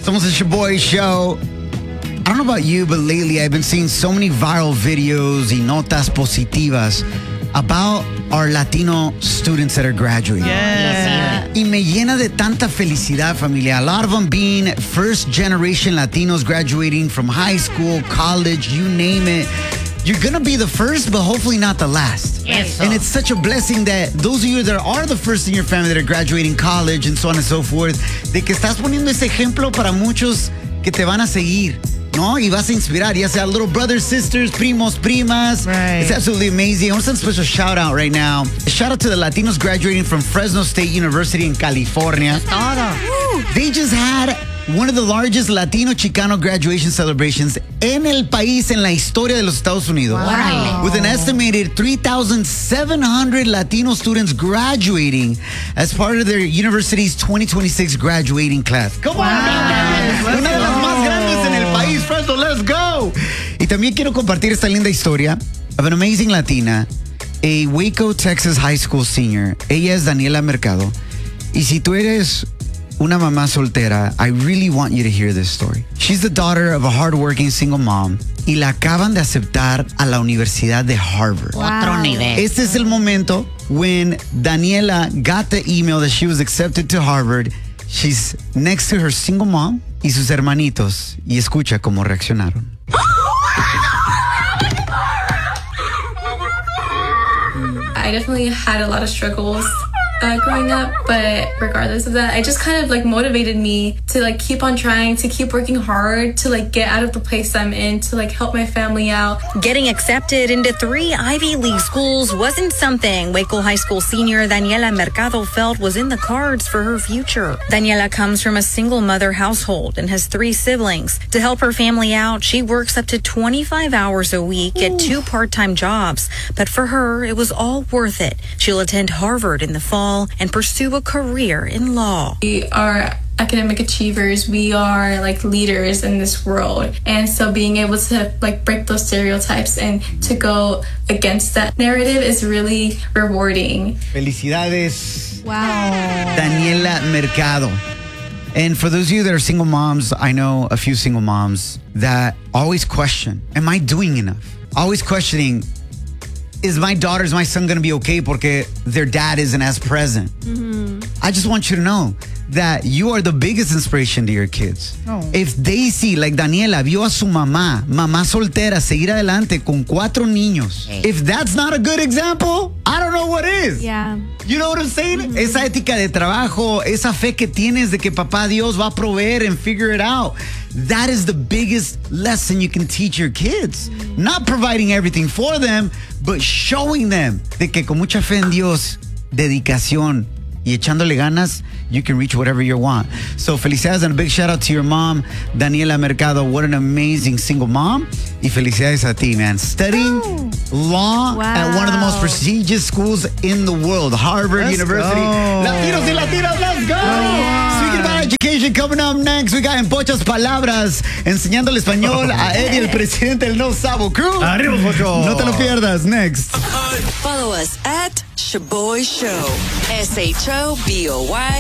Somos el Shaboy Show. I don't know about you, but lately I've been seeing so many viral videos y notas positivas about our Latino students that are graduating. Yeah. Y me llena de tanta felicidad, familia. A lot of them being first-generation Latinos graduating from high school, college, you name it. You're going to be the first, but hopefully not the last. Eso. And it's such a blessing that those of you that are the first in your family that are graduating college and so on and so forth, de que estás poniendo ese ejemplo para muchos que te van a seguir, ¿no? Y vas a inspirar, ya sea little brothers, sisters, primos, primas. Right. It's absolutely amazing. I want to send a special shout out right now. A shout out to the Latinos graduating from Fresno State University in California. They just had one of the largest Latino Chicano graduation celebrations en el país, en la historia de los Estados Unidos. Wow. With an estimated 3,700 Latino students graduating as part of their university's 2026 graduating class. Come on, man. Una de las más grandes en el país, Fresno, let's go. Y también quiero compartir esta linda historia of an amazing Latina, a Waco, Texas high school senior. Ella es Daniela Mercado. Y si tú eres una mamá soltera, I really want you to hear this story. She's the daughter of a hardworking single mom y la acaban de aceptar a la Universidad de Harvard. Otro nivel. Este es el momento when Daniela got the email that she was accepted to Harvard. She's next to her single mom y sus hermanitos y escucha cómo reaccionaron. I definitely had a lot of struggles growing up, but regardless of that, it just kind of like motivated me to like keep on trying, to keep working hard, to like get out of the place I'm in, to like help my family out. Getting accepted into 3 Ivy League schools wasn't something Waco High School senior Daniela Mercado felt was in the cards for her future. Daniela comes from a single mother household and has 3 siblings. To help her family out, she works up to 25 hours a week at 2 part-time jobs. But for her, it was all worth it. She'll attend Harvard in the fall and pursue a career in law. We are academic achievers. We are like leaders in this world. And so being able to like break those stereotypes and to go against that narrative is really rewarding. Felicidades. Wow. Daniela Mercado. And for those of you that are single moms, I know a few single moms that always question, am I doing enough? Always questioning, is my daughter, is my son going to be okay porque their dad isn't as present? I just want you to know that you are the biggest inspiration to your kids. Oh. If they see, like Daniela, vio a su mamá soltera, seguir adelante con 4 niños. If that's not a good example, I don't know what is. Yeah. You know what I'm saying? Esa ética de trabajo, esa fe que tienes de que papá Dios va a proveer and figure it out. That is the biggest lesson you can teach your kids. Not providing everything for them, but showing them de que con mucha fe en Dios, dedicación y echándole ganas, you can reach whatever you want. So felicidades and a big shout out to your mom, Daniela Mercado. What an amazing single mom. Y felicidades a ti, man. Studying law at one of the most prestigious schools in the world, Harvard University. Go. Latinos y Latinas, let's go. Speaking about education, coming up next, we got En Pochas Palabras, enseñándole español a Eddie, el presidente del No Sabo Crew. Arriba, Pocho. No te lo pierdas, next. Follow us at Shaboy Show. SHOBOY